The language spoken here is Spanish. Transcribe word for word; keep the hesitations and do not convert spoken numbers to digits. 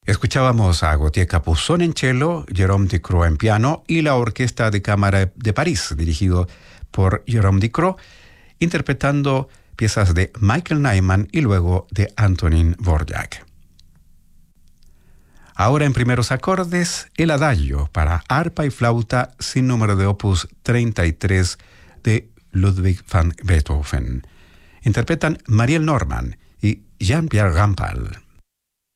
Escuchábamos a Gauthier Capuçon en cello, Jérôme Ducrot en piano y la Orquesta de Cámara de París, dirigido por Jérôme Ducrot, interpretando piezas de Michael Nyman y luego de Antonín Dvorak. Ahora en primeros acordes, el adagio para arpa y flauta sin número de opus treinta y tres de Ludwig van Beethoven. Interpretan Mariel Norman y Jean-Pierre Rampal.